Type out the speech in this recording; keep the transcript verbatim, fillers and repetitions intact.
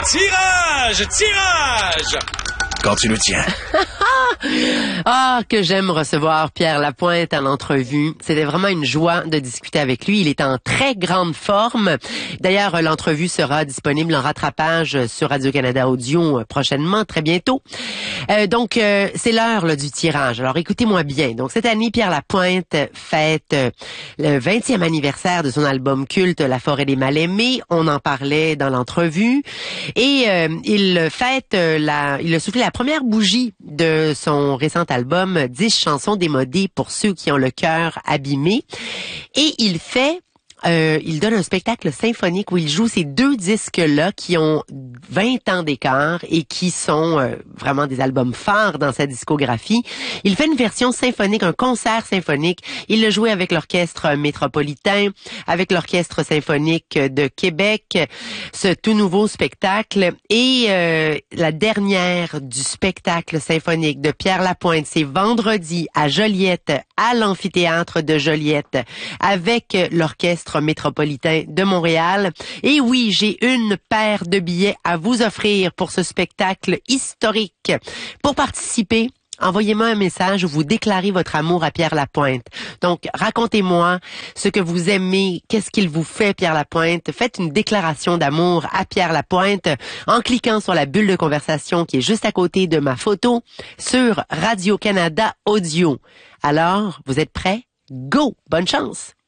Tirage! Tirage! Quand tu le tiens. Ah, que j'aime recevoir Pierre Lapointe en entrevue. C'était vraiment une joie de discuter avec lui. Il est en très grande forme. D'ailleurs, l'entrevue sera disponible en rattrapage sur Radio-Canada Audio prochainement, très bientôt. Euh, donc, euh, c'est l'heure là, du tirage. Alors, écoutez-moi bien. Donc, cette année, Pierre Lapointe fête euh, le vingtième anniversaire de son album culte La Forêt des Mal-Aimés. On en parlait dans l'entrevue. Et euh, il fête, euh, la, il a soufflé la première bougie de son récent album dix chansons démodées pour ceux qui ont le cœur abîmé. Et il fait... Euh, il donne un spectacle symphonique où il joue ces deux disques-là qui ont vingt ans d'écart et qui sont euh, vraiment des albums phares dans sa discographie. Il fait une version symphonique, un concert symphonique. Il l'a joué avec l'Orchestre métropolitain, avec l'Orchestre symphonique de Québec, ce tout nouveau spectacle. Et euh, la dernière du spectacle symphonique de Pierre Lapointe, c'est vendredi à Joliette, à l'amphithéâtre de Joliette, avec l'Orchestre métropolitain de Montréal. Et oui, j'ai une paire de billets à vous offrir pour ce spectacle historique. Pour participer, envoyez-moi un message où vous déclarez votre amour à Pierre Lapointe. Donc, racontez-moi ce que vous aimez, qu'est-ce qu'il vous fait, Pierre Lapointe. Faites une déclaration d'amour à Pierre Lapointe en cliquant sur la bulle de conversation qui est juste à côté de ma photo sur Radio-Canada Audio. Alors, vous êtes prêts? Go! Bonne chance!